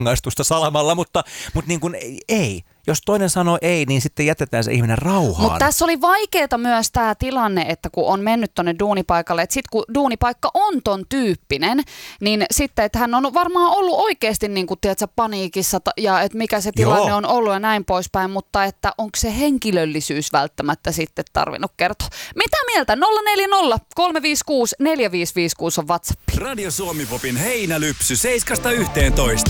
rangaistusta salamalla, mutta niin kuin ei. Jos toinen sanoo ei, niin sitten jätetään se ihminen rauhaan. Mutta tässä oli vaikeaa myös tämä tilanne, että kun on mennyt tonne duunipaikalle, että sitten kun duunipaikka on ton tyyppinen, niin sitten, että hän on varmaan ollut oikeasti niin kuin, tiedätkö, paniikissa ja että mikä se tilanne on ollut ja näin poispäin, mutta että onko se henkilöllisyys välttämättä sitten tarvinnut kertoa. Mitä mieltä? 040 356 4556 on WhatsApp. Radio Suomi Popin heinälypsy 7–11.